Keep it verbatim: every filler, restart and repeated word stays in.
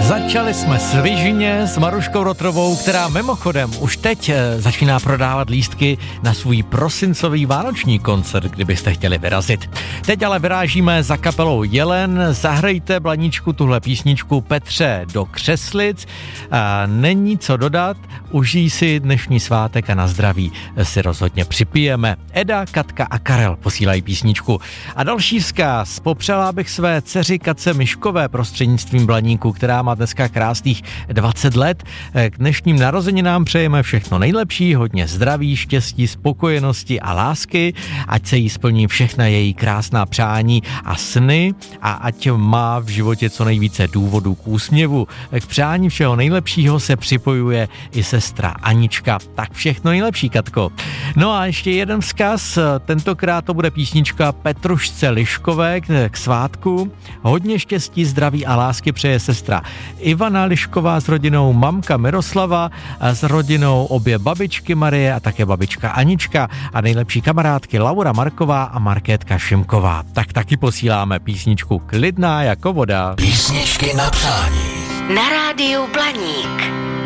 Začali jsme svižně s Maruškou Rotrovou, která mimochodem už teď začíná prodávat lístky na svůj prosincový vánoční koncert, kdybyste chtěli vyrazit. Teď ale vyrážíme za kapelou Jelen. Zahrajte, Blaníčku, tuhle písničku Petře do křeslic. A není co dodat, užij si dnešní svátek a na zdraví si rozhodně připijeme. Eda, Katka a Karel posílají písničku. A další vzkaz. Popřela bych své dceři Katce Miškové prostřednictvím Blaníku, která má dneska krásných dvacet let. K dnešním narozeninám přejeme všechno nejlepší, hodně zdraví, štěstí, spokojenosti a lásky, ať se jí splní všechna její krásná přání a sny a ať má v životě co nejvíce důvodů k úsměvu. K přání všeho nejlepšího se připojuje i sestra Anička. Tak všechno nejlepší, Katko. No a ještě jeden vzkaz, tentokrát to bude písnička Petrušce Liškové k, k svátku. Hodně štěstí, zdraví a lásky přeje sestra Ivana Lišková s rodinou mamka Miroslava, s rodinou obě babičky Marie a také babička Anička a nejlepší kamarádky Laura Marková a Markétka Šimková. Tak taky posíláme písničku Klidná jako voda. Písničky na přání. Na rádiu Blaník.